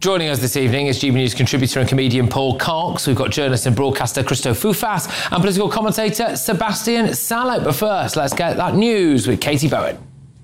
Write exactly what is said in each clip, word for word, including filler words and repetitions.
Joining us this evening is G B News contributor and comedian Paul Cox. We've got journalist and broadcaster Christo Fufas and political commentator Sebastian Salop. But first, let's get that news with Katie Bowen.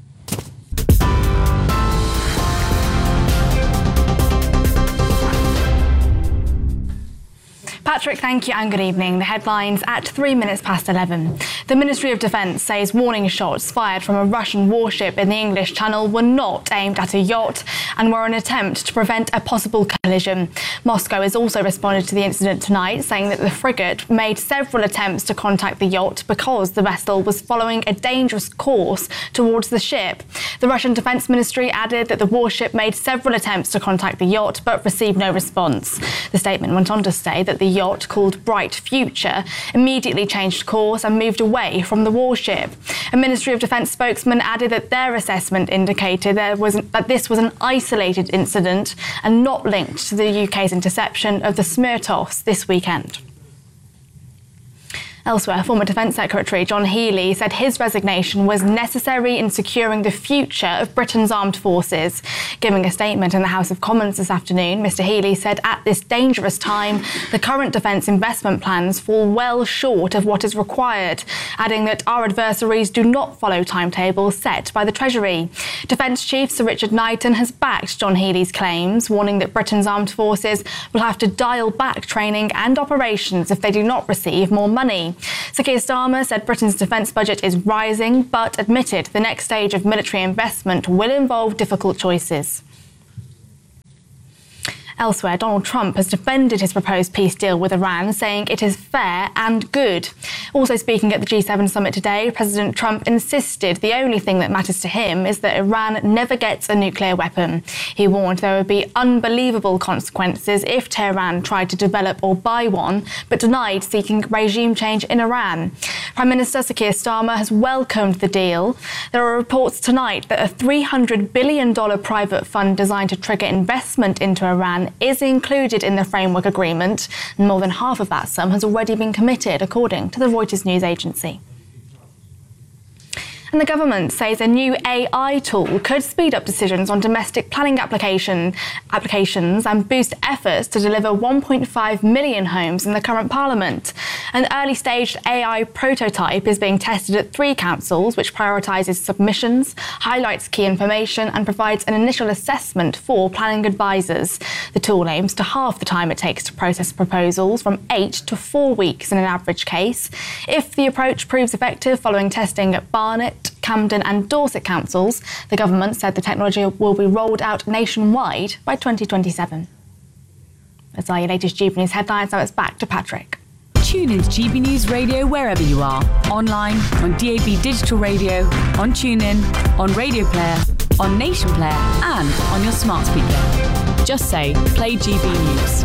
Patrick, thank you and good evening. The headlines at three minutes past eleven. The Ministry of Defence says warning shots fired from a Russian warship in the English Channel were not aimed at a yacht and were an attempt to prevent a possible collision. Moscow has also responded to the incident tonight, saying that the frigate made several attempts to contact the yacht because the vessel was following a dangerous course towards the ship. The Russian Defence Ministry added that the warship made several attempts to contact the yacht but received no response. The statement went on to say that the yacht, called Bright Future, immediately changed course and moved away from the warship. A Ministry of Defence spokesman added that their assessment indicated there was, that this was an isolated incident and not linked to the U K's interception of the Smirtovs this weekend. Elsewhere, former Defence Secretary John Healey said his resignation was necessary in securing the future of Britain's armed forces. Giving a statement in the House of Commons this afternoon, Mr Healey said at this dangerous time, the current defence investment plans fall well short of what is required, adding that our adversaries do not follow timetables set by the Treasury. Defence Chief Sir Richard Knighton has backed John Healey's claims, warning that Britain's armed forces will have to dial back training and operations if they do not receive more money. Sir Keir Starmer said Britain's defence budget is rising, but admitted the next stage of military investment will involve difficult choices. Elsewhere, Donald Trump has defended his proposed peace deal with Iran, saying it is fair and good. Also speaking at the G seven summit today, President Trump insisted the only thing that matters to him is that Iran never gets a nuclear weapon. He warned there would be unbelievable consequences if Tehran tried to develop or buy one, but denied seeking regime change in Iran. Prime Minister Sir Keir Starmer has welcomed the deal. There are reports tonight that a three hundred billion dollars private fund designed to trigger investment into Iran is included in the framework agreement, and more than half of that sum has already been committed, according to the Reuters news agency. And the government says a new A I tool could speed up decisions on domestic planning application, applications and boost efforts to deliver one point five million homes in the current Parliament. An early-stage A I prototype is being tested at three councils, which prioritises submissions, highlights key information and provides an initial assessment for planning advisors. The tool aims to halve the time it takes to process proposals, from eight to four weeks in an average case. If the approach proves effective following testing at Barnet, Camden and Dorset councils, the government said the technology will be rolled out nationwide by twenty twenty-seven. That's our latest G B News headlines. Now it's back to Patrick. Tune in to G B News Radio wherever you are. Online, on D A B Digital Radio, on TuneIn, on Radio Player, on Nation Player and on your smart speaker. Just say, play G B News.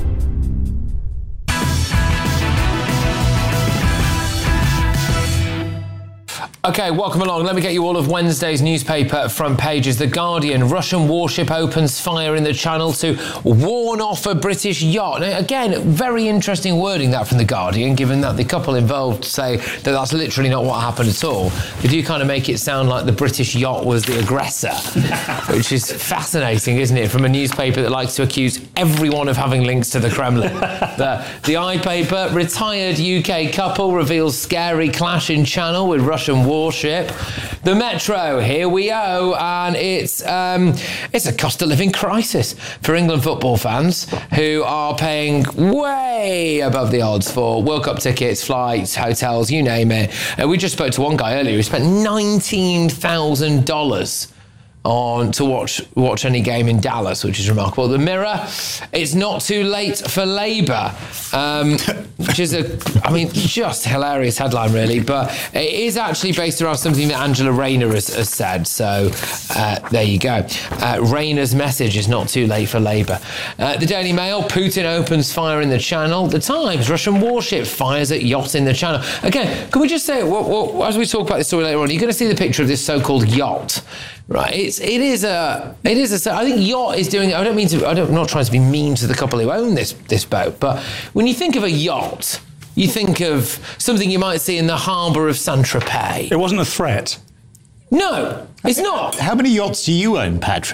OK, welcome along. Let me get you all of Wednesday's newspaper front pages. The Guardian, Russian warship opens fire in the Channel to warn off a British yacht. Now, again, very interesting wording that from The Guardian, given that the couple involved say that that's literally not what happened at all. They do kind of make it sound like the British yacht was the aggressor, which is fascinating, isn't it, from a newspaper that likes to accuse everyone of having links to the Kremlin. the, the iPaper, retired U K couple reveals scary clash in Channel with Russian warship. warship. The Metro, here we go, and it's um, it's a cost of living crisis for England football fans who are paying way above the odds for World Cup tickets, flights, hotels, you name it. And we just spoke to one guy earlier who spent nineteen thousand dollars on to watch watch any game in Dallas, which is remarkable. The Mirror, it's not too late for Labour, um, which is a, I mean, just hilarious headline, really. But it is actually based around something that Angela Rayner has, has said. So uh, there you go. Uh, Rayner's message is not too late for Labour. Uh, the Daily Mail, Putin opens fire in the Channel. The Times, Russian warship fires at yacht in the Channel. Again, can we just say, well, well, as we talk about this story later on, you're going to see the picture of this so-called yacht. Right, it's it is a it is a. I think yacht is doing. I don't mean to. I don't, I'm not trying to be mean to the couple who own this this boat, but when you think of a yacht, you think of something you might see in the harbour of Saint-Tropez. It wasn't a threat. No, it's not. How many yachts do you own, Patrick?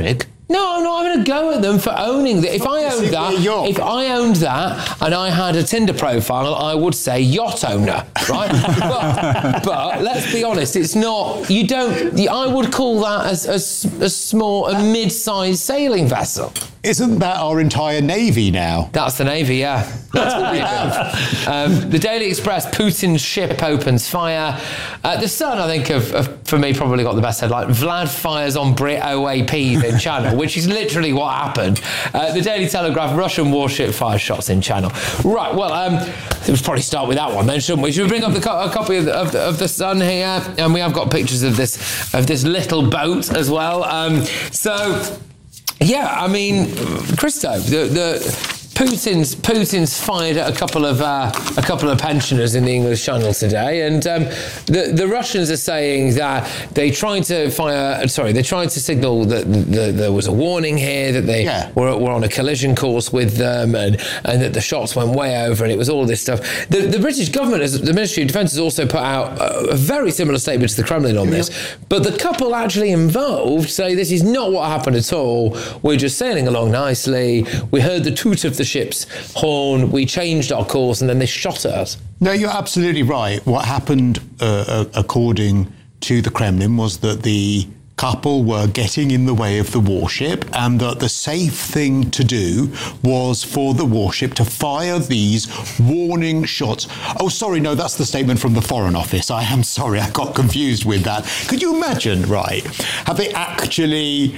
No, I'm not having a go at them for owning that. If I owned that, if I owned that and I had a Tinder profile, I would say yacht owner, right? but, but let's be honest, it's not. You don't. I would call that as a, a small, a mid-sized sailing vessel. Isn't that our entire Navy now? That's the Navy, yeah. That's what we have. Um, the Daily Express, Putin's ship opens fire. Uh, the Sun, I think, have, have, for me, probably got the best headline. Vlad fires on Brit O A Ps in Channel, which is literally what happened. Uh, the Daily Telegraph, Russian warship fires shots in Channel. Right, well, um, we'll probably start with that one then, shouldn't we? Should we bring up the co- a copy of the, of, the, of the Sun here? And we have got pictures of this of this little boat as well. Um, so... Yeah, I mean, Christo, the, the Putin's Putin's fired at a couple of uh, a couple of pensioners in the English Channel today, and um, the the Russians are saying that they tried to fire. Sorry, they tried to signal that the, the, there was a warning here that they yeah. were, were on a collision course with them, and, and that the shots went way over, and it was all this stuff. The, the British government, has, the Ministry of Defence, has also put out a, a very similar statement to the Kremlin on this, yeah. but the couple actually involved say this is not what happened at all. We're just sailing along nicely. We heard the toot of the ship's horn, we changed our course, and then they shot at us. No, you're absolutely right. What happened, uh, according to the Kremlin, was that the couple were getting in the way of the warship, and that the safe thing to do was for the warship to fire these warning shots. Oh, sorry, no, that's the statement from the Foreign Office. I am sorry, I got confused with that. Could you imagine, right, have they actually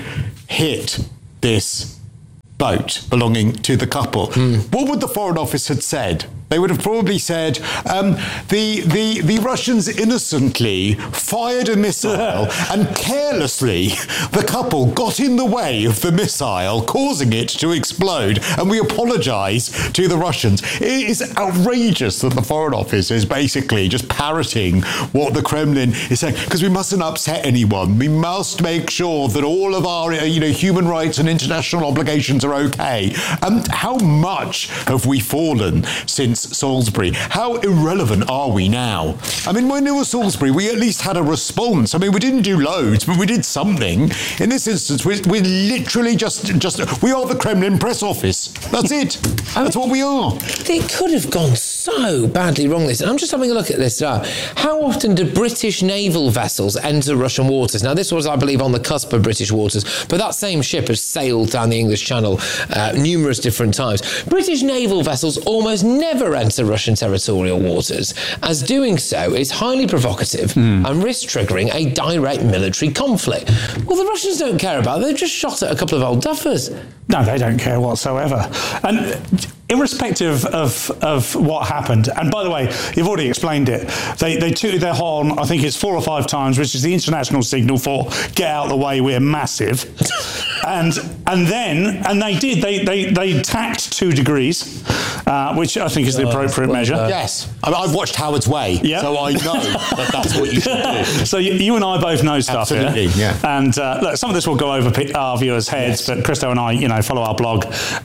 hit this boat belonging to the couple? Mm. What would the Foreign Office have said? They would have probably said, um, the, the, the Russians innocently fired a missile and carelessly the couple got in the way of the missile, causing it to explode, and we apologise to the Russians. It is outrageous that the Foreign Office is basically just parroting what the Kremlin is saying, because we mustn't upset anyone. We must make sure that all of our you know, human rights and international obligations are okay. And how much have we fallen since Salisbury? How irrelevant are we now? I mean, when it was Salisbury, we at least had a response. I mean, we didn't do loads, but we did something. In this instance, we're, we're literally just, just, we are the Kremlin press office. That's it. That's what we are. It could have gone so badly wrong, this. And I'm just having a look at this now. How often do British naval vessels enter Russian waters? Now, this was, I believe, on the cusp of British waters, but that same ship has sailed down the English Channel uh, numerous different times. British naval vessels almost never enter Russian territorial waters, as doing so is highly provocative mm. and risk triggering a direct military conflict. Well, the Russians don't care about it. They've just shot at a couple of old duffers. No, they don't care whatsoever. And irrespective of, of what happened, and by the way, you've already explained it, they, they tooted their horn, I think it's four or five times, which is the international signal for get out of the way, we're massive. and and then, and they did, they they, they tacked two degrees, uh, which I think is the appropriate uh, measure. Uh, yes. I mean, I've watched Howard's Way, yep. so I know that that's what you should do. So you, you and I both know stuff. Absolutely, here. yeah. And uh, look, some of this will go over our viewers' heads, yes. but Christo and I, you know, follow our blog.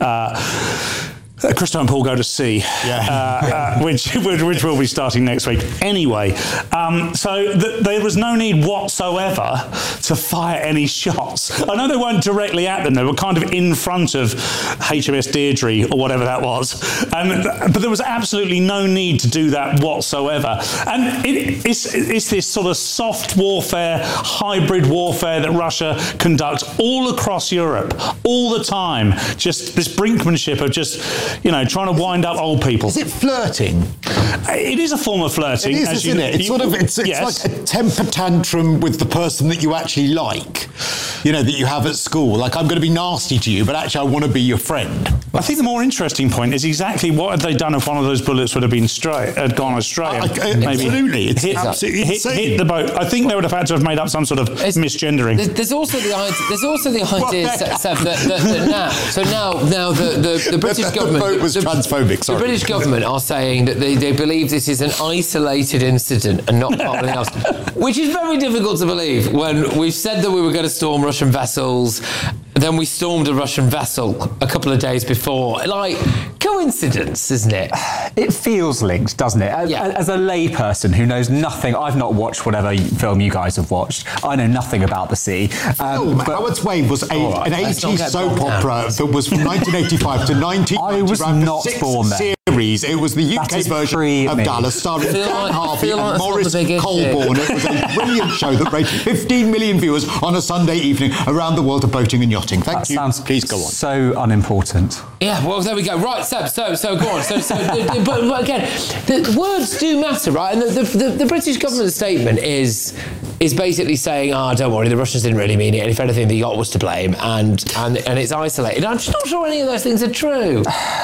Uh, Uh, Christo and Paul go to sea, yeah. uh, uh, which, which which will be starting next week. Anyway, um, so th- there was no need whatsoever to fire any shots. I know they weren't directly at them; they were kind of in front of H M S Deirdre or whatever that was. And but there was absolutely no need to do that whatsoever. And it, it's it's this sort of soft warfare, hybrid warfare that Russia conducts all across Europe, all the time. Just this brinkmanship of just. You know, trying to wind up old people. Is it flirting? It is a form of flirting. It is, as isn't you, it? It's you, sort of, it's, it's yes. like a temper tantrum with the person that you actually like, you know, that you have at school. Like, I'm going to be nasty to you, but actually I want to be your friend. I think the more interesting point is exactly what had they done if one of those bullets would have been straight, had gone astray. I, I, maybe absolutely. It's hit, absolutely hit, hit the boat. I think they would have had to have made up some sort of it's, misgendering. There's, there's also the idea, there's also the idea Seb, that, that, that now, so now, now the, the, the British government... The vote was the, transphobic, sorry. The British government are saying that they, they believe this is an isolated incident and not part of anything else, which is very difficult to believe when we've said that we were going to storm Russian vessels, then we stormed a Russian vessel a couple of days before. Like, coincidence, isn't it? It feels linked, doesn't it? As, Yeah. as a layperson who knows nothing, I've not watched whatever film you guys have watched. I know nothing about the sea. Um, Oh, Howard's Way was a, right, an let's not eighties get soap bogged down. opera that was from nineteen eighty-five to nineteen ninety. I was ran for not six born then. Series. It was the U That K is version pre of me. Dallas, starring Feel Dan like- Harvey feel like and that's not Morris the big issue. Colborne. It was a brilliant show that rated fifteen million viewers on a Sunday evening around the world of boating and yachting. Thank That you. sounds Please go on. so unimportant. Yeah, well, there we go. Right, Seb, so, so go on. So, so, but, but again, the words do matter, right? And the, the, the, the British government statement is is basically saying, ah, oh, don't worry, the Russians didn't really mean it, and if anything, the yacht was to blame, and, and, and it's isolated. I'm just not sure any of those things are true.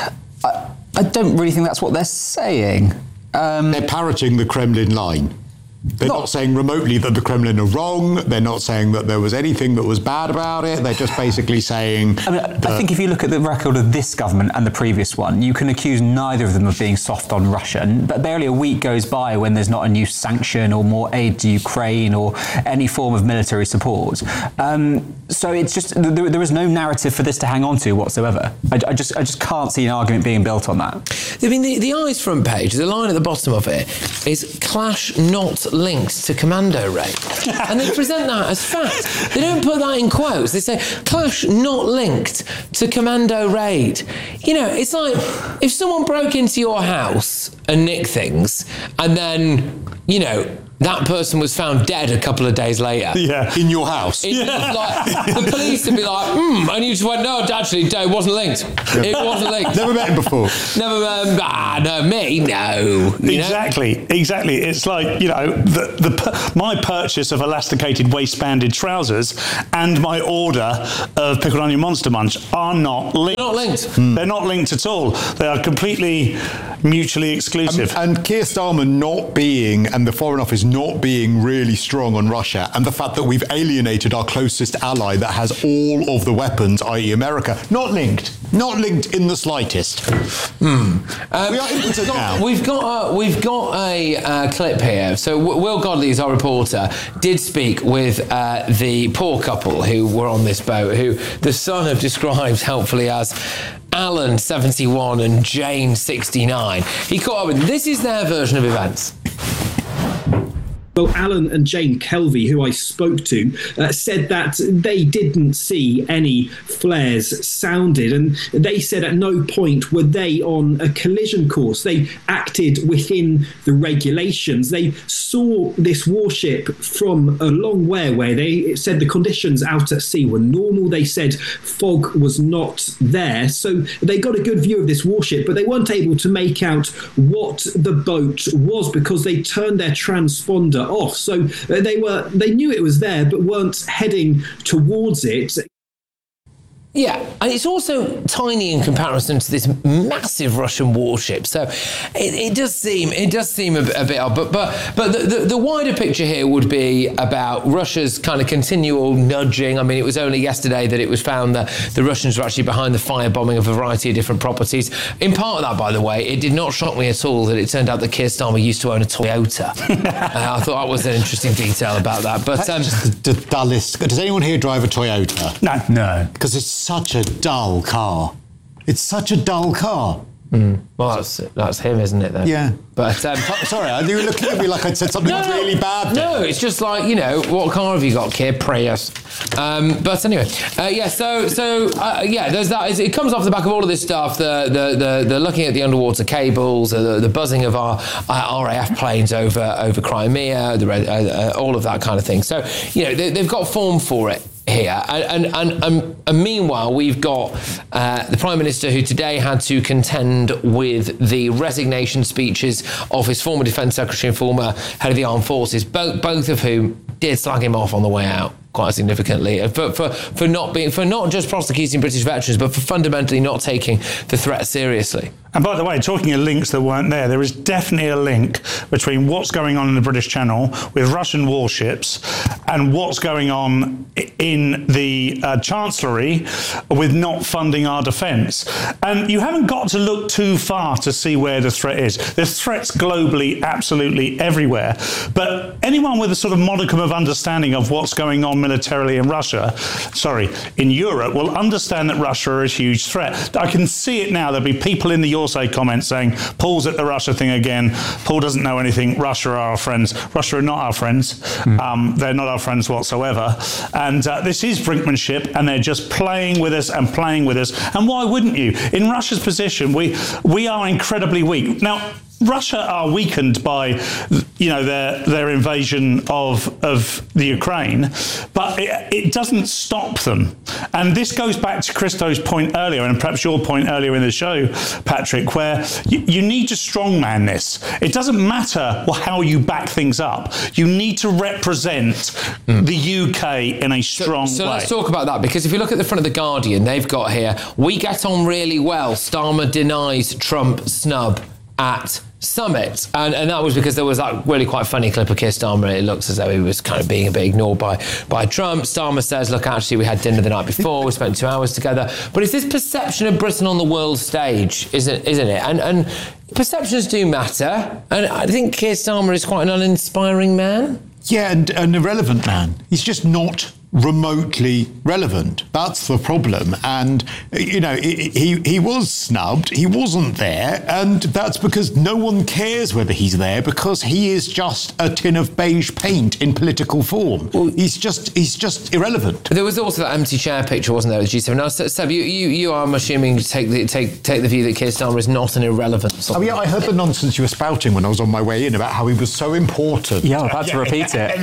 I, I don't really think that's what they're saying. Um, They're parroting the Kremlin line. They're not, Not- saying remotely that the Kremlin are wrong. They're not saying that there was anything that was bad about it. They're just basically saying... I mean, I think if you look at the record of this government and the previous one, you can accuse neither of them of being soft on Russia. And- But barely a week goes by when there's not a new sanction or more aid to Ukraine or any form of military support. Um, so it's just there, there is no narrative for this to hang on to whatsoever. I, I just I just can't see an argument being built on that. I mean, the, the Eyes front page, the line at the bottom of it is clash not linked to commando raid. And they present that as fact. They don't put that in quotes. They say clash not linked to commando raid. You know, it's like if someone broke into your house and nicked things and then, you know, that person was found dead a couple of days later. Yeah. In your house. It, like, the police would be like, hmm, and you just went, no, actually, no, it wasn't linked. It wasn't linked. Never met him before. Never, um, ah, no, me, no. You know? Exactly, exactly. It's like, you know, the, the pu- my purchase of elasticated waistbanded trousers and my order of pickled onion monster munch are not linked. Not linked. They're not linked at all. They are completely mutually exclusive. And, and Keir Starmer not being, and the Foreign Office not being really strong on Russia, and the fact that we've alienated our closest ally that has all of the weapons, that is. America, not linked. Not linked in the slightest. Um, We are impotent we've got, now. We've got a, we've got a uh, clip here. So W- Will Godley, is our reporter, did speak with uh, the poor couple who were on this boat, who the Sun have described helpfully as Alan, seventy-one, and Jane, sixty-nine. He caught up with them. This is their version of events. Well, Alan and Jane Kelvey, who I spoke to, uh, said that they didn't see any flares sounded, and they said at no point were they on a collision course. They acted within the regulations. They saw this warship from a long way away. They said the conditions out at sea were normal. They said fog was not there. So they got a good view of this warship, but they weren't able to make out what the boat was because they turned their transponder off. So they were they knew it was there but weren't heading towards it. Yeah, and it's also tiny in comparison to this massive Russian warship. So it, it does seem it does seem a, a bit odd. But but but the, the, the wider picture here would be about Russia's kind of continual nudging. I mean, it was only yesterday that it was found that the Russians were actually behind the firebombing of a variety of different properties. In part of that, by the way, it did not shock me at all that it turned out that Keir Starmer used to own a Toyota. uh, I thought that was an interesting detail about that. But um, Just the, the dullest. Does anyone here drive a Toyota? No. No. Because it's such a dull car. It's such a dull car. well, that's that's him, isn't it? Then? Yeah. But um, Sorry, you were looking at me like I'd said something really bad. there. No, it's just like, you know, what car have you got, kid? Prius. Um, but anyway, uh, yeah. So, so uh, yeah. There's that. It comes off the back of all of this stuff. The the the, the looking at the underwater cables, uh, the, the buzzing of our uh, R A F planes over over Crimea, the uh, uh, all of that kind of thing. So, you know, they, they've got form for it here, and and, and, and meanwhile we've got uh, the Prime Minister, who today had to contend with the resignation speeches of his former Defence Secretary and former head of the Armed Forces, both both of whom did slag him off on the way out quite significantly for for for not being for not just prosecuting British veterans, but for fundamentally not taking the threat seriously. And by the way, talking of links that weren't there, there is definitely a link between what's going on in the British Channel with Russian warships and what's going on in the uh, Chancellery with not funding our defence. And you haven't got to look too far to see where the threat is. There's threats globally, absolutely everywhere. But anyone with a sort of modicum of understanding of what's going on militarily in Russia, sorry, in Europe, will understand that Russia are a huge threat. I can see it now. There'll be people in the say comments saying Paul's at the Russia thing again. Paul doesn't know anything. Russia are our friends. Russia are not our friends. Mm. Um, they're not our friends whatsoever. And uh, this is brinkmanship, and they're just playing with us and playing with us. And why wouldn't you? In Russia's position, we we are incredibly weak. Now, Russia are weakened by, you know, their their invasion of of the Ukraine, but it, it doesn't stop them. And this goes back to Christo's point earlier, and perhaps your point earlier in the show, Patrick, where you, you need to strongman this. It doesn't matter how you back things up. You need to represent mm. the U K in a strong so, so way. So let's talk about that, because if you look at the front of The Guardian, they've got here, we get on really well. Starmer denies Trump snub at summit, and and that was because there was that really quite funny clip of Keir Starmer. It looks as though he was kind of being a bit ignored by by Trump. Starmer says, look, actually we had dinner the night before, we spent two hours together. But it's this perception of Britain on the world stage, isn't isn't it? And and perceptions do matter, and I think Keir Starmer is quite an uninspiring man. Yeah, and an irrelevant man. He's just not remotely relevant. That's the problem. And, you know, he he was snubbed. He wasn't there. And that's because no one cares whether he's there, because he is just a tin of beige paint in political form. Well, he's just he's just irrelevant. There was also that empty chair picture, wasn't there, with G seven? Now, Seb, you, you, you are, I'm assuming, take the, take, take the view that Keir Starmer is not an irrelevance. Oh, yeah, I heard the nonsense you were spouting when I was on my way in about how he was so important. Yeah, I'm about to repeat it.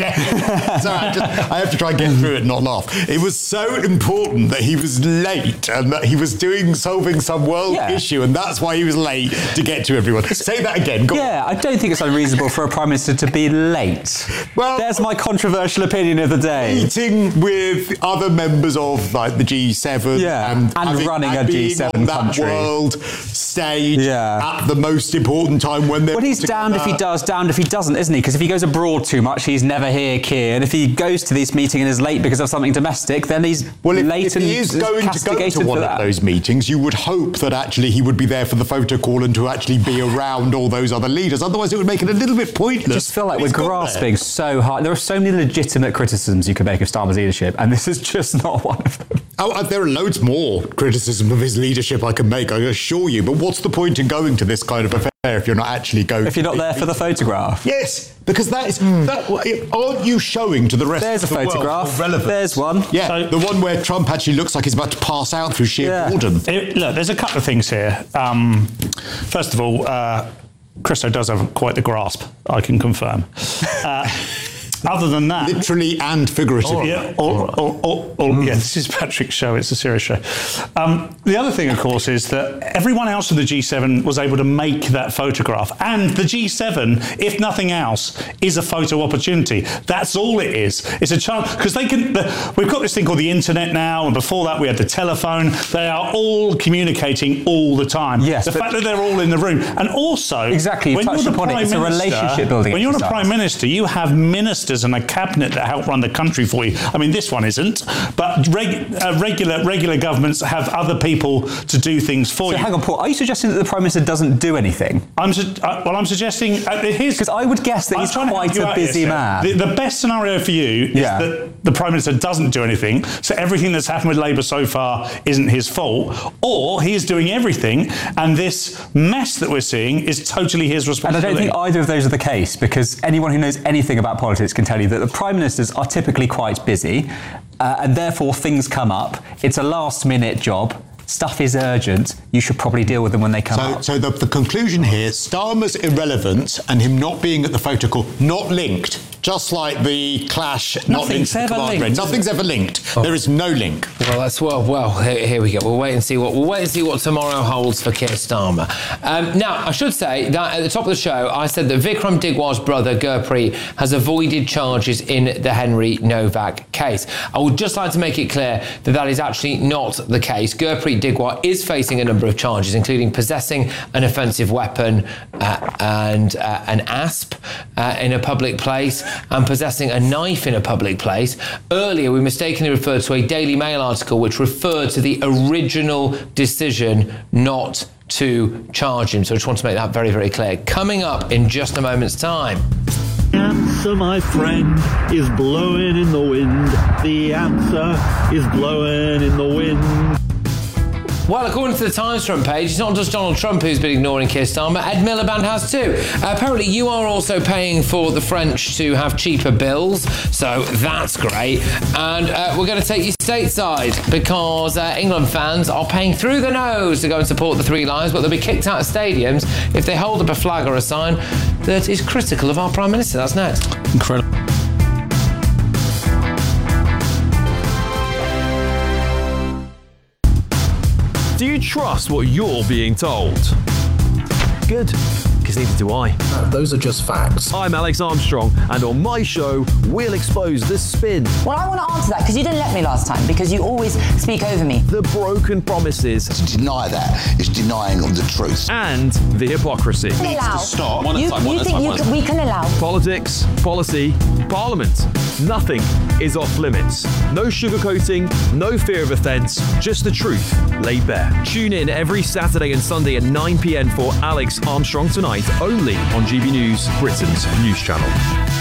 So I, just, I have to try and get through it and not laugh. It was so important that he was late and that he was doing solving some world yeah. issue, and that's why he was late to get to everyone. Say that again. Go yeah, on. I don't think it's unreasonable for a Prime Minister to be late. Well, there's my controversial opinion of the day. Meeting with other members of like the G seven yeah. and, and having, running and a G seven on that country. world stage yeah. at the most important time when they're... Well, he's damned if he does, damned if he doesn't, isn't he? Because if he goes abroad too much, he's never here, Keir. And if he goes to this meeting and is late because of something domestic, then he's well, if, late if and he is going to go to one of those meetings, you would hope that actually he would be there for the photo call and to actually be around all those other leaders. Otherwise, it would make it a little bit pointless. I just feel like we're grasping so hard. There are so many legitimate criticisms you could make of Starmer's leadership, and this is just not one of them. Oh, there are loads more criticism of his leadership I can make, I assure you. But what's the point in going to this kind of affair if you're not actually going? If you're not there for the photograph. Yes, because that is mm. that. Aren't you showing to the rest There's of the a photograph. world relevance? There's one. Yeah, so, the one where Trump actually looks like he's about to pass out through sheer yeah. boredom. It, look, there's a couple of things here. Um, first of all, uh, Christo does have quite the grasp, I can confirm. Uh, Other than that, literally and figuratively. Yeah, or, or, or, or, mm. yeah, this is Patrick's show. It's a serious show. Um, the other thing, of course, is that everyone else in the G seven was able to make that photograph, and the G seven, if nothing else, is a photo opportunity. That's all it is. It's a chance because they can. The, we've got this thing called the internet now, and before that we had the telephone. They are all communicating all the time. Yes, the fact that they're all in the room, and also exactly. When touched you're the upon prime it. It's minister, a relationship building. When you're exercise. the prime minister, you have ministers and a cabinet that help run the country for you. I mean, this one isn't, but reg, uh, regular regular governments have other people to do things for so you. Hang on, Paul. Are you suggesting that the Prime Minister doesn't do anything? I'm su- uh, well, I'm suggesting uh, here's because I would guess that I'm he's quite a busy here, man. The, the best scenario for you yeah. is that the Prime Minister doesn't do anything, so everything that's happened with Labour so far isn't his fault, or he is doing everything, and this mess that we're seeing is totally his responsibility. And I don't think either of those are the case, because anyone who knows anything about politics can tell you that the Prime Ministers are typically quite busy, uh, and therefore things come up. It's a last-minute job. Stuff is urgent. You should probably deal with them when they come so, up. So the, the conclusion here, Starmer's irrelevance and him not being at the photo call, not linked, just like the clash, not linked Nothing's to the ever command linked, red. is Nothing's it? ever linked. There is no link. Well, that's well. Well, here, here we go. We'll wait and see what we'll wait and see what tomorrow holds for Keir Starmer. Um, now, I should say that at the top of the show, I said that Vikram Digwar's brother Gurpreet has avoided charges in the Henry Novak case. I would just like to make it clear that that is actually not the case. Gurpreet Digwar is facing a number of charges, including possessing an offensive weapon uh, and uh, an asp uh, in a public place and possessing a knife in a public place. Earlier, we mistakenly referred to a Daily Mail article which referred to the original decision not to charge him. So I just want to make that very, very clear. Coming up in just a moment's time. The answer, my friend, is blowing in the wind. The answer is blowing in the wind. Well, according to the Times front page, it's not just Donald Trump who's been ignoring Keir Starmer, Ed Miliband has too. Uh, apparently you are also paying for the French to have cheaper bills, so that's great. And uh, we're going to take you stateside because uh, England fans are paying through the nose to go and support the Three Lions, but they'll be kicked out of stadiums if they hold up a flag or a sign that is critical of our Prime Minister. That's next. Incredible. Do you trust what you're being told? Good, because neither do I. Uh, those are just facts. I'm Alex Armstrong, and on my show, we'll expose the spin. Well, I want to answer that, because you didn't let me last time, because you always speak over me. The broken promises. To deny that is denying of the truth. And the hypocrisy. We allow. Stop. You, you think you can, we can allow? Politics, policy, parliament. Nothing is off limits. No sugarcoating, no fear of offence, just the truth laid bare. Tune in every Saturday and Sunday at nine p.m. for Alex Armstrong Tonight, only on G B News, Britain's news channel.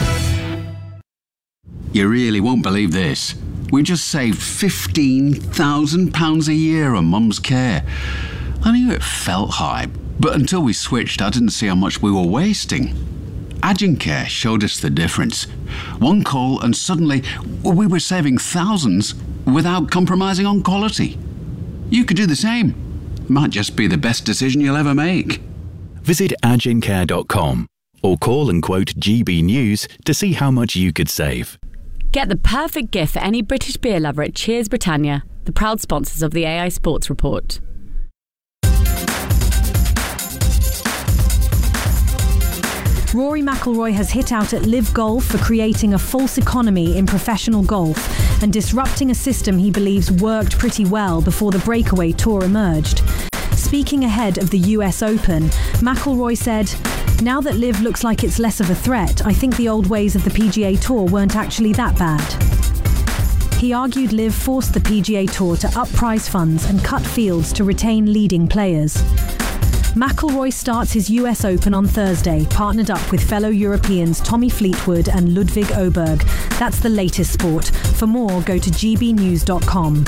You really won't believe this. We just saved fifteen thousand pounds a year on Mum's care. I knew it felt high, but until we switched, I didn't see how much we were wasting. Agencare showed us the difference. One call and suddenly we were saving thousands without compromising on quality. You could do the same. Might just be the best decision you'll ever make. Visit agencare dot com or call and quote G B News to see how much you could save. Get the perfect gift for any British beer lover at Cheers Britannia, the proud sponsors of the A I Sports Report. Rory McIlroy has hit out at Live Golf for creating a false economy in professional golf and disrupting a system he believes worked pretty well before the breakaway tour emerged. Speaking ahead of the U S Open, McIlroy said, "Now that Live looks like it's less of a threat, I think the old ways of the P G A Tour weren't actually that bad." He argued Live forced the P G A Tour to up prize funds and cut fields to retain leading players. McIlroy starts his U S Open on Thursday, partnered up with fellow Europeans Tommy Fleetwood and Ludwig Oberg. That's the latest sport. For more, go to g b news dot com.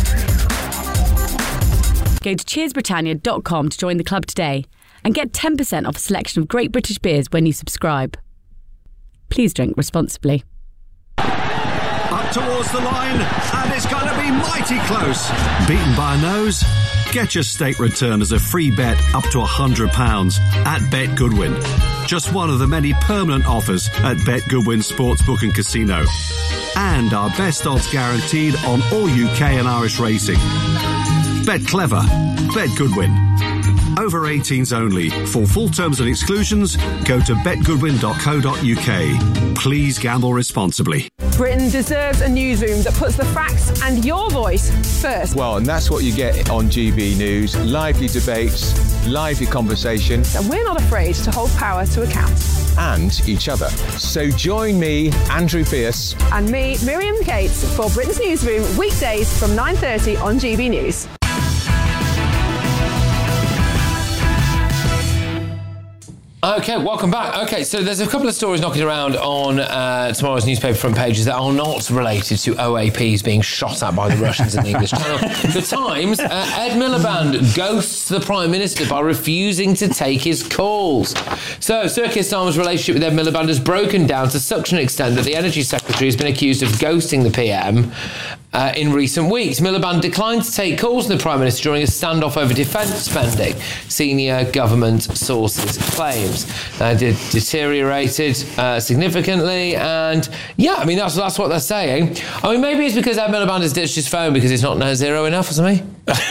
Go to cheers britannia dot com to join the club today and get ten percent off a selection of great British beers when you subscribe. Please drink responsibly. Up towards the line, and it's going to be mighty close. Beaten by a nose? Get your stake return as a free bet up to one hundred pounds at Bet Goodwin. Just one of the many permanent offers at Bet Goodwin Sportsbook and Casino. And our best odds guaranteed on all U K and Irish racing. Bet clever. Bet Goodwin. Over eighteens only. For full terms and exclusions, go to bet goodwin dot co dot u k. Please gamble responsibly. Britain deserves a newsroom that puts the facts and your voice first. Well, and that's what you get on G B News. Lively debates, lively conversation. And we're not afraid to hold power to account. And each other. So join me, Andrew Pierce. And me, Miriam Gates, for Britain's Newsroom, weekdays from nine thirty on G B News. Okay, welcome back. Okay, so there's a couple of stories knocking around on uh, tomorrow's newspaper front pages that are not related to O A Ps being shot at by the Russians in the English Channel. The Times, uh, Ed Miliband ghosts the Prime Minister by refusing to take his calls. So, Sir Keir Starmer's relationship with Ed Miliband has broken down to such an extent that the Energy Secretary has been accused of ghosting the P M. uh, in recent weeks. Miliband declined to take calls from the Prime Minister during a standoff over defence spending, senior government sources claims. Uh, did deteriorated uh, significantly, and yeah, I mean, that's, that's what they're saying. I mean, maybe it's because Ed Miliband has ditched his phone because it's not net zero enough or something.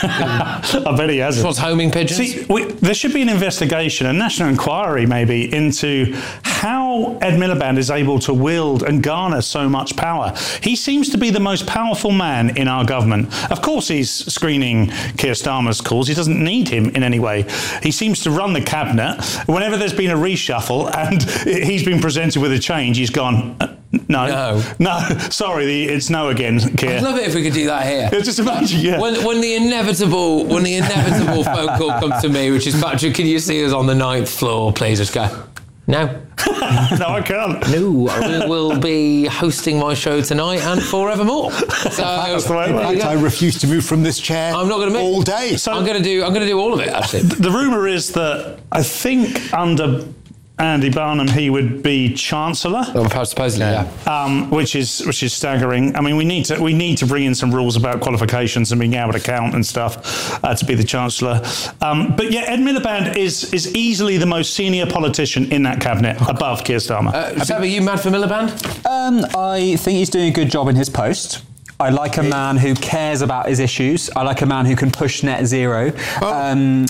I bet he hasn't. Just wants homing pigeons. See, we, there should be an investigation, a national inquiry maybe, into how Ed Miliband is able to wield and garner so much power. He seems to be the most powerful man in our government. Of course, he's screening Keir Starmer's calls. He doesn't need him in any way. He seems to run the cabinet. Whenever there's been a reshuffle and he's been presented with a change, he's gone, uh, no, no, no, sorry, the, it's no again, Keir. I'd love it if we could do that here. Just imagine, yeah. When, when the inevitable, when the inevitable phone call comes to me, which is, Patrick, can you see us on the ninth floor, please? Just go, no. No, I can't. No, I will be hosting my show tonight and forevermore. So That's the way in fact, I refuse to move from this chair. I'm not going to move all day. So I'm going to do. I'm going to do all of it. Actually, the rumour is that I think under Andy Barnum he would be Chancellor. Oh, supposedly, yeah. Um, which is which is staggering. I mean, we need to we need to bring in some rules about qualifications and being able to count and stuff uh, to be the Chancellor. Um, but yeah, Ed Miliband is is easily the most senior politician in that cabinet, above Keir Starmer. Uh, Seb, are you mad for Miliband? Um, I think he's doing a good job in his post. I like a man who cares about his issues. I like a man who can push net zero. Oh. Um,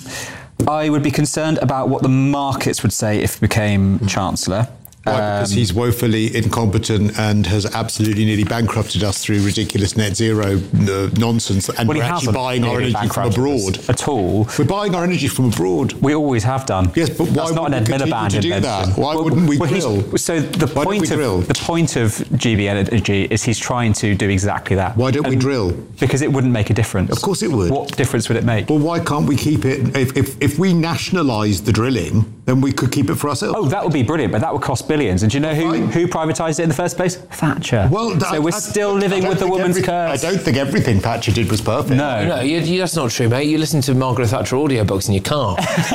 I would be concerned about what the markets would say if he became Chancellor. Why? Because Um, he's woefully incompetent and has absolutely nearly bankrupted us through ridiculous net zero uh, nonsense, and Well, he we're actually hasn't buying our nearly energy from bankrupted abroad. us at all. We're buying our energy from abroad. We always have done. Yes, but why That's not an wouldn't Ed we continue Miliband to do invention. that? Why Well, wouldn't we well, he's- grill? So the Why don't point we of drill? the point of G B Energy is he's trying to do exactly that. Why don't we And drill? Because it wouldn't make a difference. Of course it would. What difference would it make? Well, why can't we keep it? If, if, if we nationalise the drilling, then we could keep it for ourselves. Oh, that would be brilliant, but that would cost billions. And do you know who, who privatised it in the first place? Thatcher. Well, so we're I- still I living don't with the think woman's every- curse. I don't think everything Thatcher did was perfect. No. No, you, you, that's not true, mate. You listen to Margaret Thatcher audiobooks in your car.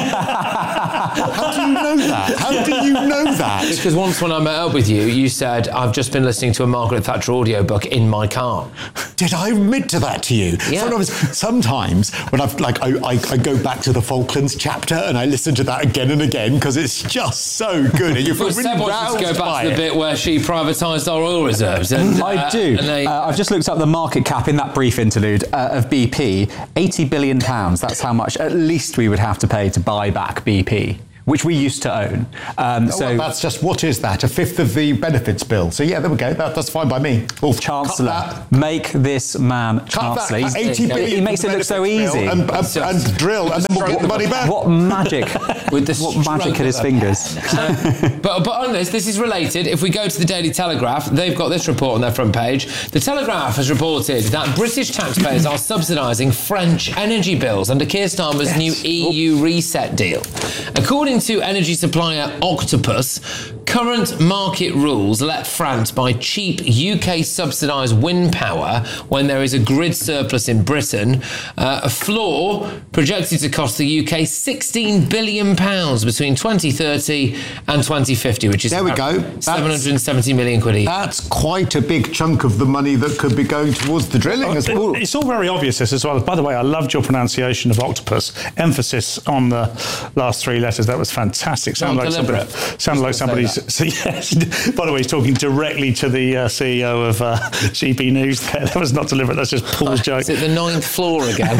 How do you know that? How do you know that? Because once when I met up with you, you said, I've just been listening to a Margaret Thatcher audiobook in my car. Did I admit to that to you? Yeah. Sometimes, sometimes when I've like I, I, I go back to the Falklands chapter and I listen to that again and again because it's just so good. And you feel Well, really Seb wants us to go roused back by to the it. bit where she privatised our oil reserves. And, I uh, do. And they, uh, I've just looked up the market cap in that brief interlude uh, of B P. eighty billion pounds. That's how much at least we would have to pay to buy back B P, which we used to own. Um, Oh, so well, that's just, what is that? A fifth of the benefits bill. So yeah, there we go. That, that's fine by me. Well, Chancellor, make this man Cut Chancellor. that, He's- eighty billion he makes it look so benefits bill easy. And, and, and drill, and then we'll get the money back. What magic! With the what magic stroke at his of a fingers. pen. but, but on this, this is related. If we go to the Daily Telegraph, they've got this report on their front page. The Telegraph has reported that British taxpayers are subsidising French energy bills under Keir Starmer's Yes. new E U reset deal. According to energy supplier Octopus, current market rules let France buy cheap U K subsidised wind power when there is a grid surplus in Britain. Uh, a floor projected to cost the U K sixteen billion pounds between twenty thirty and twenty fifty, which is There we about go. That's- seven hundred seventy million quid a year. That's quite a big chunk of the money that could be going towards the drilling as well. It's all very obvious this as well. By the way, I loved your pronunciation of octopus. Emphasis on the last three letters. That was fantastic. Sounded like somebody. deliberate. Sounded like Just gonna somebody's. So yes. By the way, he's talking directly to the uh, C E O of uh, G B News. There. That was not deliberate. That's just Paul's joke. Is it the ninth floor again?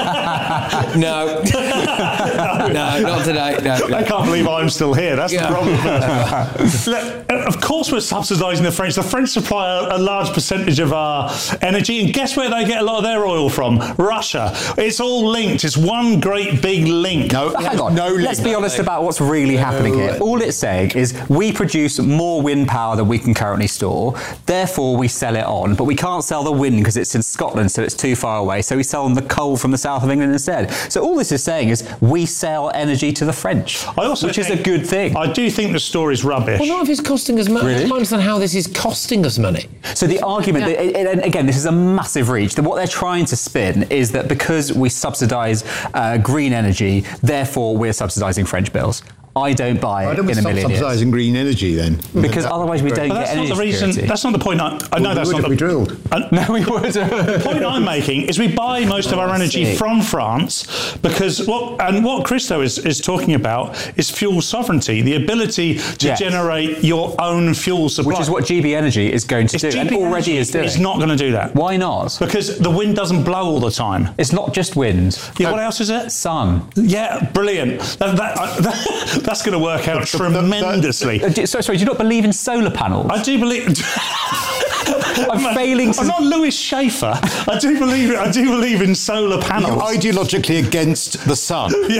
no. no, not today. No, no. I can't believe I'm still here. That's Yeah. the problem. Look, of course, we're subsidising the French. The French supply a, a large percentage of our energy, and guess where they get a lot of their oil from? Russia. It's all linked. It's one great big link. No, Hang on. no Let's link. be honest about what's really happening here. All it's saying is we produce more wind power than we can currently store, therefore we sell it on, but we can't sell the wind because it's in Scotland, so it's too far away, so we sell them the coal from the south of England instead. So all this is saying is we sell energy to the French, I also which is a think- good thing. I do think the story's rubbish. Well, not if it's costing us money. Really? I don't understand how this is costing us money. So the argument, Yeah. that, and again, this is a massive reach, that what they're trying to spin is that because we subsidise uh, green energy, therefore we're subsidising French bills. I don't buy it in a million years. Subsidising green energy then, because otherwise we don't but get that's energy not the reason. security. That's not the point. I, I know well, that's we not the we drilled. I, no, we would. The point I'm making is we buy most of Oh, our I energy see. from France because what and what Christo is, is talking about is fuel sovereignty, the ability to Yes. generate your own fuel supply, Which is what G B Energy is going to It's do, G and B already Energy is doing. is not going to do that. Why not? Because the wind doesn't blow all the time. It's not just wind. Yeah, what else is it? Sun. Yeah, brilliant. That, that, uh, that, that's going to work out tremendously. Uh, do- sorry, sorry, do you not believe in solar panels? I do believe. I'm failing to... I'm not Lewis Schaefer. I do believe. I do believe in solar panels. You're ideologically against the sun. Yeah,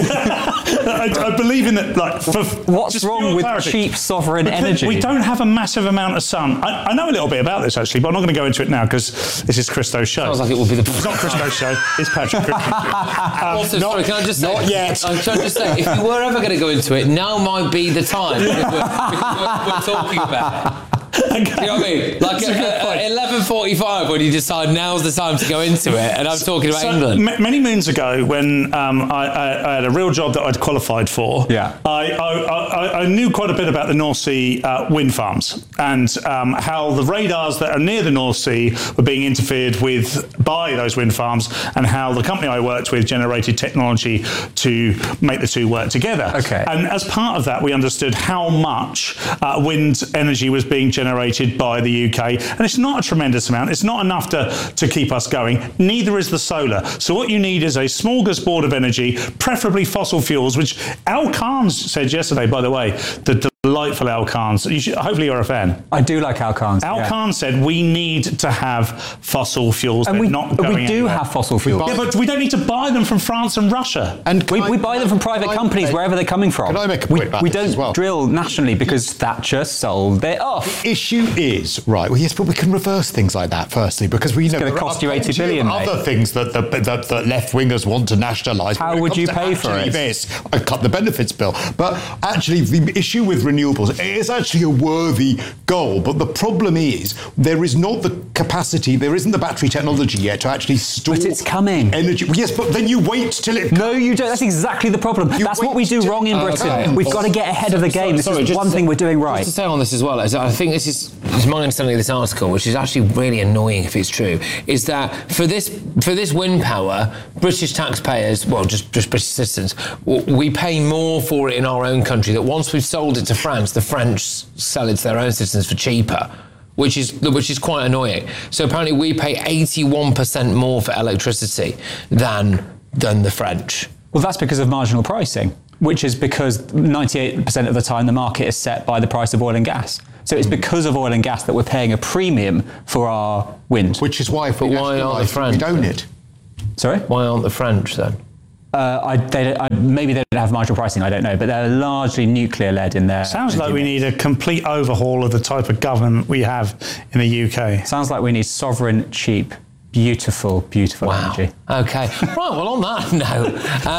I, I believe in it. Like, for, What's just wrong pure with clarity. cheap sovereign Because energy? We don't have a massive amount of sun. I, I know a little bit about this actually, but I'm not going to go into it now because this is Christo's show. Sounds like it will be the. It's not Christo's show. It's Patrick Christo's show. Um, Also, sorry, can I just say? not yet. I'm trying to say, if you were ever going to go into it, now might be the time because we're, because we're, we're talking about it. Okay. Do you know what I mean? Like at, at eleven forty-five, when you decide now's the time to go into it, and I'm talking about So, England. m- many moons ago, when um, I, I, I had a real job that I'd qualified for, Yeah. I, I, I, I knew quite a bit about the North Sea uh, wind farms and um, how the radars that are near the North Sea were being interfered with by those wind farms, and how the company I worked with generated technology to make the two work together. Okay. And as part of that, we understood how much uh, wind energy was being generated by the U K, and it's not a tremendous amount. It's not enough to, to keep us going. Neither is the solar. So what you need is a smorgasbord of energy, preferably fossil fuels, which Al Carnes said yesterday, by the way, the delightful Al Carnes. You should, hopefully you're a fan. I do like Al Carnes. Al yeah. Carnes said we need to have fossil fuels. And They're we, not but going we do anywhere. have fossil fuels. Yeah, but we don't need to buy them from France and Russia. And We, can we I- buy them from private can I companies, make- wherever they're coming from. Can I make a we, point about we this don't as well? drill nationally because Thatcher sold it off. Issue is right. Well, yes, but we can reverse things like that. Firstly, because we know gonna there cost are you eighty plenty billion, of mate. other things that the that, that left wingers want to nationalise. How When it would comes you to pay for actually it? This, I cut the benefits bill. But actually, the issue with renewables it is actually a worthy goal. But the problem is there is not the capacity. There isn't the battery technology yet to actually store. But it's coming. Energy. Well, yes, but then you wait till it. No, you don't. That's exactly the problem. You That's what wait we do till- wrong in Oh, Britain. okay. We've got to get ahead of the game. This Sorry, is just one to thing say- we're doing right. Just to say on this as well, is I think this is, is my understanding of this article, which is actually really annoying if it's true, is that for this for this wind power, British taxpayers, well, just, just British citizens, w- we pay more for it in our own country, that once we've sold it to France, the French sell it to their own citizens for cheaper. Which is which is quite annoying. So apparently we pay eighty-one percent more for electricity than than the French. Well, that's because of marginal pricing, which is because ninety-eight percent of the time the market is set by the price of oil and gas. So it's because of oil and gas that we're paying a premium for our wind. Which is why, if we But why aren't the nationalise it, French? we don't it. Sorry? Why aren't the French then? Uh, I, they, don't- I, maybe they don't have marginal pricing, I don't know, but they're largely nuclear-led in their... Sounds like we need a complete overhaul of the type of government we have in the U K. Sounds like we need sovereign, cheap, beautiful, beautiful Wow. energy. Okay. Right, well, on that note,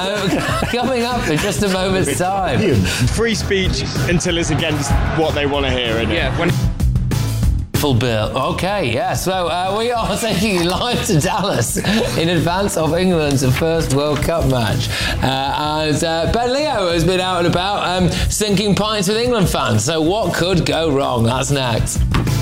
uh, coming up in just a moment's time. Free speech until it's against what they want to hear, innit? Yeah, when... Full bill. Okay, yeah. So uh, we are taking you live to Dallas in advance of England's first World Cup match. Uh, and uh, Ben Leo has been out and about um, sinking pints with England fans. So what could go wrong? That's next.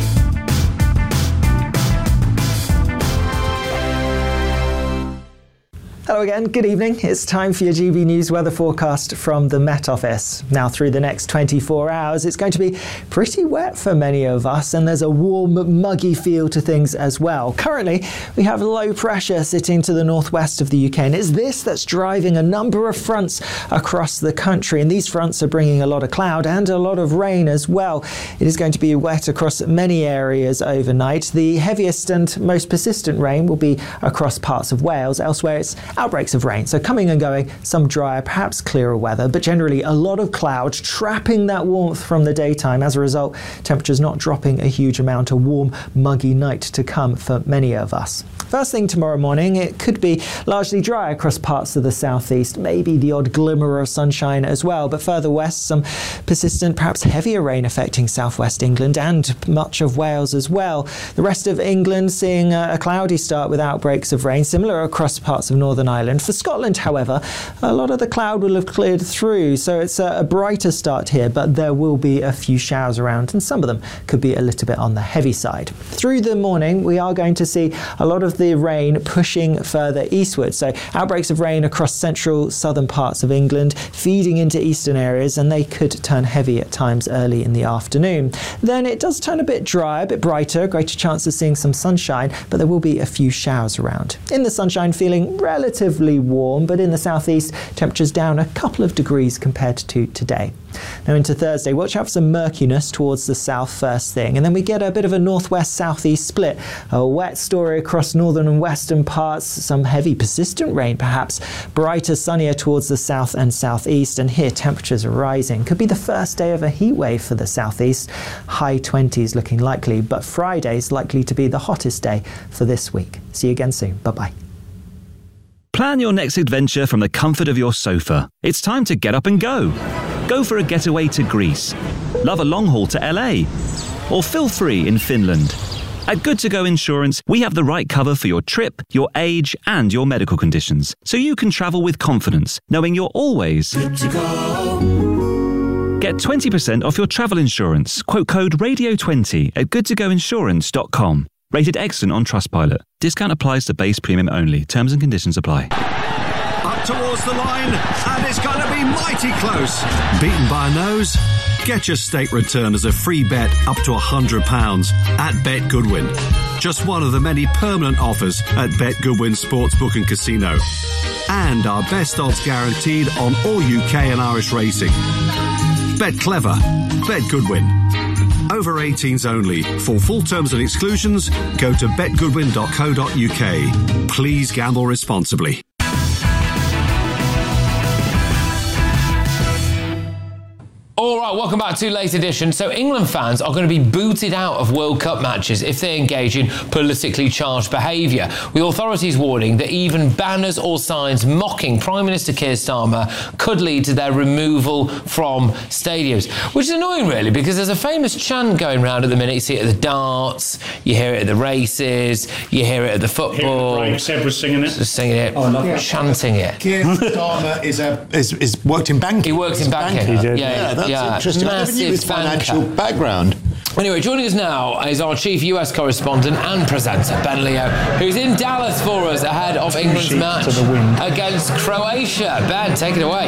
Hello again, good evening. It's time for your G B News weather forecast from the Met Office. Now, through the next twenty-four hours, it's going to be pretty wet for many of us, and there's a warm, muggy feel to things as well. Currently, we have low pressure sitting to the northwest of the U K, and it's this that's driving a number of fronts across the country, and these fronts are bringing a lot of cloud and a lot of rain as well. It is going to be wet across many areas overnight. The heaviest and most persistent rain will be across parts of Wales. Elsewhere, it's outbreaks of rain, so coming and going, some drier, perhaps clearer weather, but generally a lot of cloud trapping that warmth from the daytime. As a result, temperatures not dropping a huge amount, a warm, muggy night to come for many of us. First thing tomorrow morning, it could be largely dry across parts of the southeast, maybe the odd glimmer of sunshine as well, but further west, some persistent, perhaps heavier rain affecting southwest England and much of Wales as well. The rest of England seeing a cloudy start with outbreaks of rain, similar across parts of northern Northern Ireland. For Scotland, however, a lot of the cloud will have cleared through, so it's a, a brighter start here, but there will be a few showers around, and some of them could be a little bit on the heavy side. Through the morning, we are going to see a lot of the rain pushing further eastward, so outbreaks of rain across central, southern parts of England, feeding into eastern areas, and they could turn heavy at times early in the afternoon. Then it does turn a bit dry, a bit brighter, greater chance of seeing some sunshine, but there will be a few showers around. In the sunshine, feeling relatively warm, but in the southeast, temperatures down a couple of degrees compared to today. Now into Thursday, watch out for some murkiness towards the south first thing, and then we get a bit of a northwest-southeast split. A wet story across northern and western parts, some heavy persistent rain perhaps, brighter, sunnier towards the south and southeast, and here temperatures are rising. Could be the first day of a heat wave for the southeast, high twenties looking likely, but Friday's likely to be the hottest day for this week. See you again soon. Bye-bye. Plan your next adventure from the comfort of your sofa. It's time to get up and go. Go for a getaway to Greece. Love a long haul to L A. Or feel free in Finland. At Good To Go Insurance, we have the right cover for your trip, your age, and your medical conditions, so you can travel with confidence, knowing you're always good to go. Get twenty percent off your travel insurance. Quote code radio twenty at good to go insurance dot com. Rated excellent on Trustpilot. Discount applies to base premium only. Terms and conditions apply. Up towards the line, and it's going to be mighty close. Beaten by a nose? Get your state return as a free bet up to one hundred pounds at Bet Goodwin. Just one of the many permanent offers at Bet Goodwin Sportsbook and Casino. And our best odds guaranteed on all U K and Irish racing. Bet clever. Bet Goodwin. Over eighteens only. For full terms and exclusions, go to bet goodwin dot co dot U K. Please gamble responsibly. All right, welcome back to Late Edition. So England fans are going to be booted out of World Cup matches if they engage in politically charged behaviour, with authorities warning that even banners or signs mocking Prime Minister Keir Starmer could lead to their removal from stadiums. Which is annoying, really, because there's a famous chant going around at the minute. You see it at the darts, you hear it at the races, you hear it at the football. Here, Seb was singing it. Singing it, oh, I love it. Chanting it. Keir Starmer is, a, is, is worked in banking. He works in banking. He did. Yeah, yeah, that's yeah. interesting. I never knew his financial banker. background. Anyway, joining us now is our chief U S correspondent and presenter, Ben Leo, who's in Dallas for us ahead of England's match against Croatia. Ben, take it away.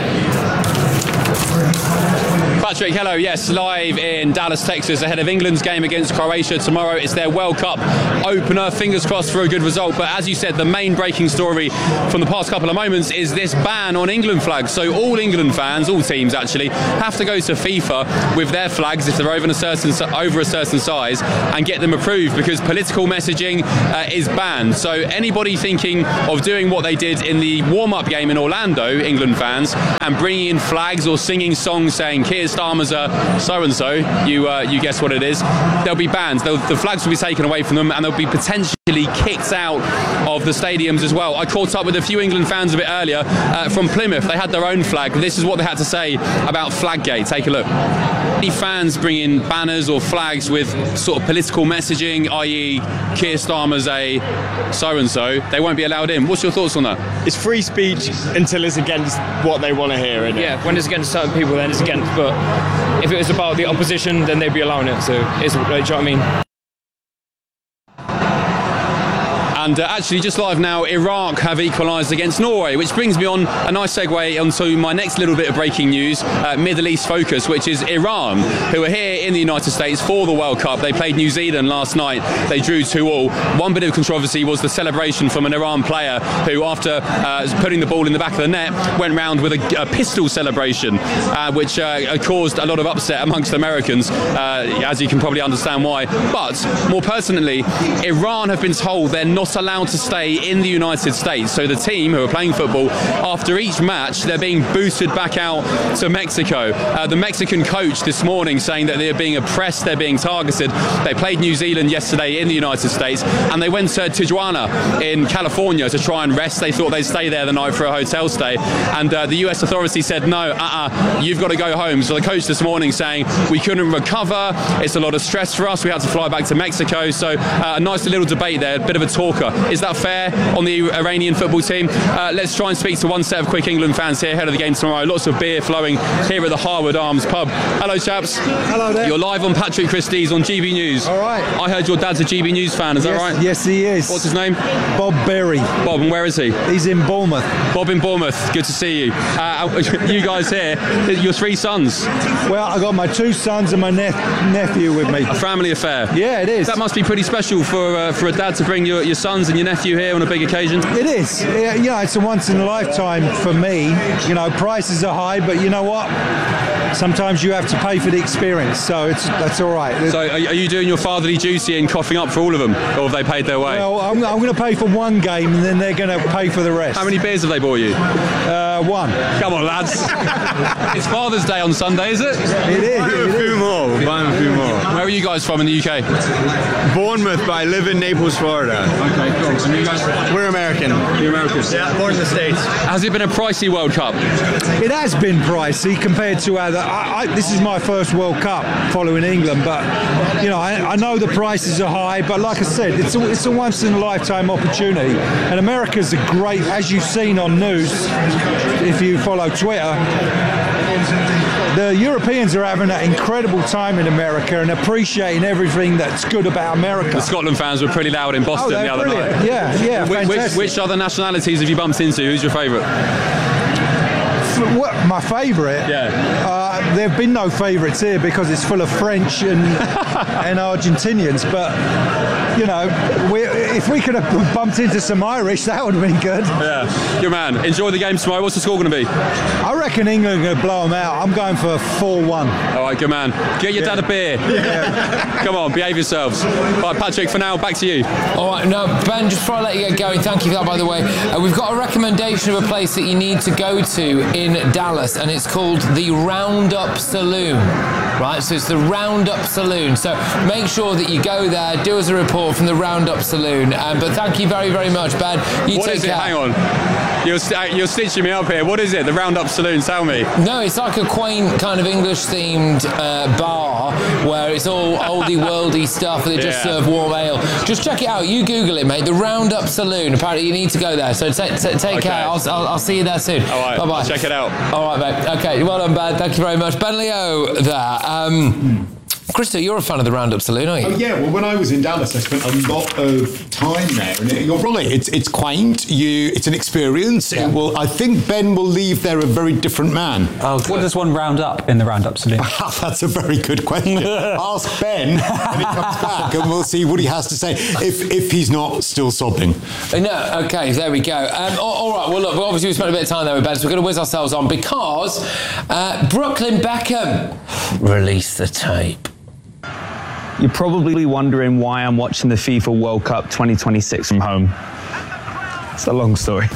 Patrick, hello. Yes, live in Dallas, Texas, ahead of England's game against Croatia tomorrow. It's their World Cup opener. Fingers crossed for a good result. But as you said, the main breaking story from the past couple of moments is this ban on England flags. So all England fans, all teams actually, have to go to FIFA with their flags if they're over a certain over a certain size and get them approved, because political messaging uh, is banned. So anybody thinking of doing what they did in the warm-up game in Orlando, England fans, and bringing in flags or singing songs saying Keir Starmer's a so-and-so, you uh, you guess what it is, they'll be banned. They'll, the flags will be taken away from them and they'll be potentially kicked out of the stadiums as well. I caught up with a few England fans a bit earlier uh, from Plymouth. They had their own flag. This is what they had to say about Flaggate. Take a look. Any fans bring in banners or flags with sort of political messaging, that is Keir Starmer's a so-and-so, they won't be allowed in. What's your thoughts on that? It's free speech until it's against what they want to hear, isn't it? Yeah, when it's against certain people, then it's against. But if it was about the opposition, then they'd be allowing it. So it's, do you know what I mean? And uh, actually, just live now, Iraq have equalised against Norway, which brings me on a nice segue onto my next little bit of breaking news, uh, Middle East focus, which is Iran, who are here in the United States for the World Cup. They played New Zealand last night. They drew two all. One bit of controversy was the celebration from an Iran player who, after uh, putting the ball in the back of the net, went round with a, a pistol celebration, uh, which uh, caused a lot of upset amongst Americans, uh, as you can probably understand why. But more personally, Iran have been told they're not allowed to stay in the United States. So the team who are playing football, after each match, they're being booted back out to Mexico. Uh, the Mexican coach this morning saying that they're being oppressed, they're being targeted. They played New Zealand yesterday in the United States, and they went to Tijuana in California to try and rest. They thought they'd stay there the night for a hotel stay, and uh, the U S authorities said no, uh-uh, you've got to go home. So the coach this morning saying we couldn't recover, it's a lot of stress for us, we had to fly back to Mexico. So uh, a nice little debate there, a bit of a talker soccer. Is that fair on the Iranian football team? Uh, let's try and speak to one set of quick England fans here ahead of the game tomorrow. Lots of beer flowing here at the Harwood Arms pub. Hello, chaps. Hello there. You're live on Patrick Christie's on G B News. All right. I heard your dad's a G B News fan. Is yes, that right? Yes, he is. What's his name? Bob Berry. Bob, and where is he? He's in Bournemouth. Bob in Bournemouth. Good to see you. Uh, you guys here, your three sons. Well, I got my two sons and my ne- nephew with me. A family affair. Yeah, it is. That must be pretty special for uh, for a dad to bring your, your sons and your nephew here on a big occasion. It is. Yeah, you know, it's a once in a lifetime for me. You know, prices are high, but you know what? Sometimes you have to pay for the experience, so it's that's all right. So, are, are you doing your fatherly duty and coughing up for all of them, or have they paid their way? Well, I'm, I'm going to pay for one game, and then they're going to pay for the rest. How many beers have they bought you? Uh, one. Come on, lads. It's Father's Day on Sunday, is it? It is. Buy a few more. Buy a few more. Where are you guys from in the U K? Bournemouth, but I live in Naples, Florida. Okay, cool. And you guys? We're American. You're Americans? Yeah, born in the States. Has it been a pricey World Cup? It has been pricey compared to other. I, I, this is my first World Cup following England, but you know, I, I know the prices are high, but like I said, it's a, it's a once in a lifetime opportunity. And America's a great, as you've seen on news, if you follow Twitter, the Europeans are having an incredible time in America and appreciating everything that's good about America. The Scotland fans were pretty loud in Boston oh, the other brilliant. night. Yeah, yeah, which, fantastic. which, which other nationalities have you bumped into? Who's your favourite? What, my favourite? Yeah. Uh, there have been no favourites here because it's full of French and and Argentinians. But you know, we, if we could have bumped into some Irish, that would have been good. Yeah. Good man. Enjoy the game tomorrow. What's the score going to be? I reckon England are going to blow them out. I'm going for four one. All right, good man. Get your Yeah. dad a beer. Yeah. Come on, behave yourselves. All right, Patrick, for now, back to you. All right, now, Ben, just before I let you get going, thank you for that, by the way. Uh, we've got a recommendation of a place that you need to go to in Dallas, and it's called the Roundup Saloon. Right, so it's the Roundup Saloon. So make sure that you go there, do us a report from the Roundup Saloon. Um, but thank you very, very much, Ben. You What take is it? care. Hang on. You're, st- you're stitching me up here. What is it? The Roundup Saloon? Tell me. No, it's like a quaint kind of English-themed uh, bar where it's all oldie-worldy stuff and they just Yeah. serve warm ale. Just check it out. You Google it, mate. The Roundup Saloon. Apparently, you need to go there. So t- t- take Okay. care. I'll, I'll, I'll see you there soon. All right. Bye-bye. I'll check it out. All right, mate. Okay, well done, Ben. Thank you very much. Ben Leo there. Um, Krista, you're a fan of the Roundup Saloon, aren't you? Oh yeah, well when I was in Dallas I spent a lot of time there and it, you're right, it's it's quaint, you it's an experience. It will, I think Ben will leave there a very different man. Oh, what does one round up in the Roundup Saloon? That's a very good question. Ask Ben when he comes back and we'll see what he has to say if if he's not still sobbing. Uh, No, okay, there we go. Um, all, all right, well, look, obviously we spent a bit of time there with Ben, so we're going to whiz ourselves on because uh, Brooklyn Beckham released the tape. You're probably wondering why I'm watching the FIFA World Cup twenty twenty-six from home. It's a long story.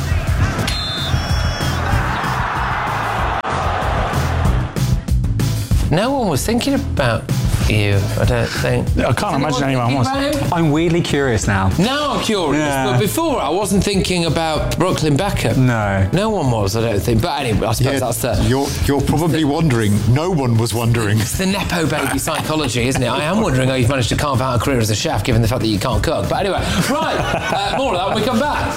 No one was thinking about you, I don't think. I can't imagine anyone was. I'm weirdly curious now. Now I'm curious, Yeah. but before I wasn't thinking about Brooklyn Beckham. No. No one was, I don't think. But anyway, I suppose Yeah, that's the... you're you're probably wondering. No one was wondering. It's the Nepo baby psychology, isn't it? I am wondering how you've managed to carve out a career as a chef, given the fact that you can't cook. But anyway, right, uh, more of that when we come back.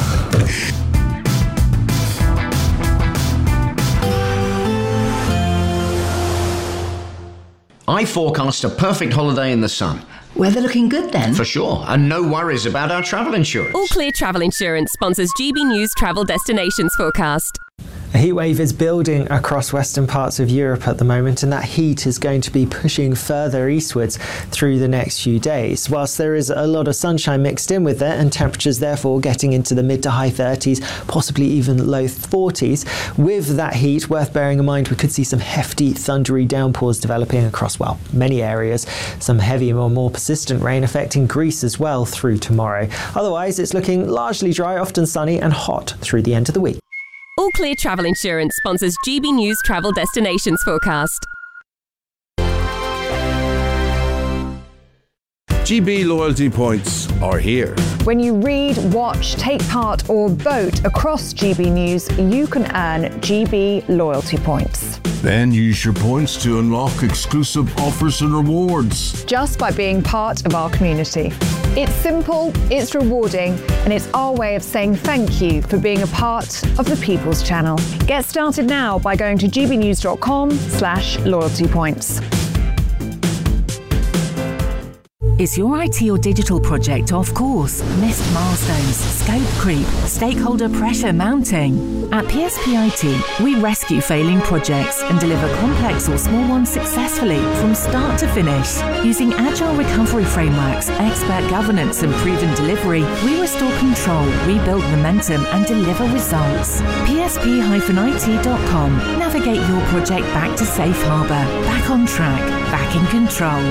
I forecast a perfect holiday in the sun. Weather looking good then? For sure, and no worries about our travel insurance. All Clear Travel Insurance sponsors G B News Travel Destinations Forecast. A heatwave is building across western parts of Europe at the moment, and that heat is going to be pushing further eastwards through the next few days. Whilst there is a lot of sunshine mixed in with it, and temperatures therefore getting into the mid to high thirties, possibly even low forties, with that heat, worth bearing in mind, we could see some hefty thundery downpours developing across, well, many areas. Some heavy or more persistent rain affecting Greece as well through tomorrow. Otherwise, it's looking largely dry, often sunny and hot through the end of the week. All Clear Travel Insurance sponsors G B News Travel Destinations Forecast. G B loyalty points are here. When you read, watch, take part or vote across G B News, you can earn G B loyalty points. Then use your points to unlock exclusive offers and rewards. Just by being part of our community. It's simple, it's rewarding, and it's our way of saying thank you for being a part of the People's Channel. Get started now by going to gbnews.com slash loyalty points. Is your I T or digital project off course? Missed milestones, scope creep, stakeholder pressure mounting? At P S P I T, we rescue failing projects and deliver complex or small ones successfully from start to finish. Using agile recovery frameworks, expert governance and proven delivery, we restore control, rebuild momentum and deliver results. P S P I T dot com. Navigate your project back to safe harbour, back on track, back in control.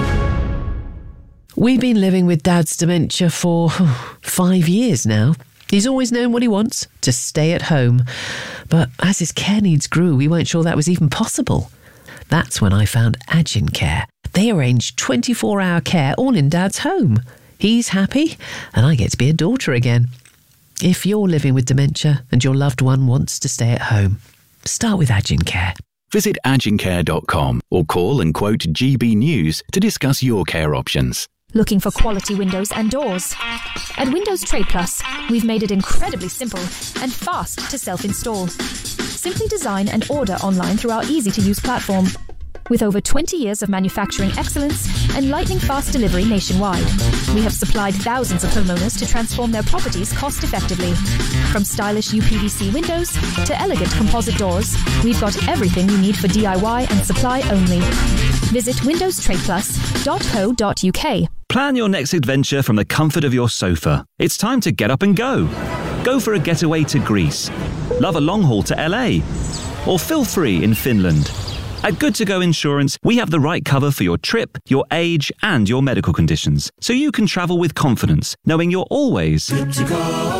We've been living with Dad's dementia for five years now. He's always known what he wants, to stay at home. But as his care needs grew, we weren't sure that was even possible. That's when I found Agin Care. They arrange twenty-four hour care all in Dad's home. He's happy, and I get to be a daughter again. If you're living with dementia and your loved one wants to stay at home, start with Agin Care. Visit agin care dot com or call and quote G B News to discuss your care options. Looking for quality windows and doors? At Windows Trade Plus, we've made it incredibly simple and fast to self-install. Simply design and order online through our easy-to-use platform. With over twenty years of manufacturing excellence and lightning-fast delivery nationwide, we have supplied thousands of homeowners to transform their properties cost-effectively. From stylish U P V C windows to elegant composite doors, we've got everything you need for D I Y and supply only. Visit windows trade plus dot co dot U K. Plan your next adventure from the comfort of your sofa. It's time to get up and go. Go for a getaway to Greece. Love a long haul to L A. Or feel free in Finland. At Good To Go Insurance, we have the right cover for your trip, your age, and your medical conditions, so you can travel with confidence, knowing you're always good to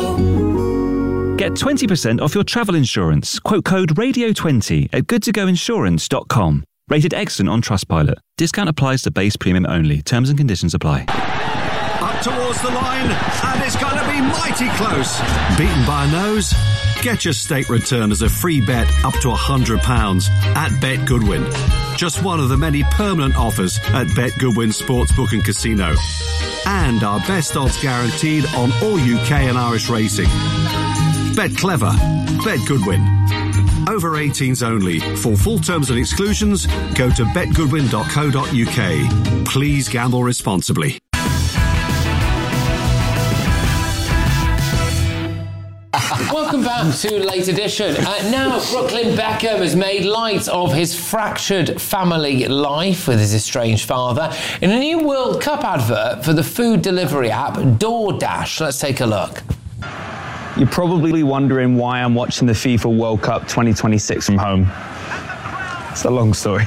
go. Get twenty percent off your travel insurance. Quote code radio twenty at good to go insurance dot com. Rated excellent on Trustpilot. Discount applies to base premium only. Terms and conditions apply. Up towards the line, and it's going to be mighty close. Beaten by a nose? Get your state return as a free bet up to one hundred pounds at Bet Goodwin. Just one of the many permanent offers at Bet Goodwin Sportsbook and Casino. And our best odds guaranteed on all U K and Irish racing. Bet clever. Bet Goodwin. Over eighteens only. For full terms and exclusions, go to bet goodwin dot co dot U K. Please gamble responsibly. Welcome back to Late Edition. Uh, now, Brooklyn Beckham has made light of his fractured family life with his estranged father in a new World Cup advert for the food delivery app DoorDash. Let's take a look. You're probably wondering why I'm watching the FIFA World Cup twenty twenty-six from home. It's a long story.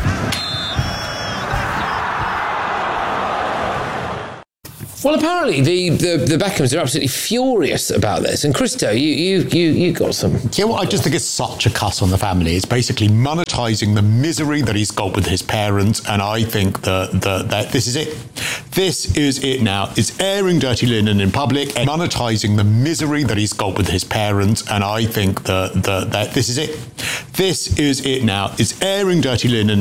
Well, apparently the, the, the Beckhams are absolutely furious about this. And Christo, you you you you got some. Yeah, well, I just think it's such a cuss on the family. It's basically monetising the misery that he's got with his parents, and I think that, that, that this is it. This is it now. It's airing dirty linen in public and monetising the misery that he's got with his parents, and I think that, that, that this is it. This is it now. It's airing dirty linen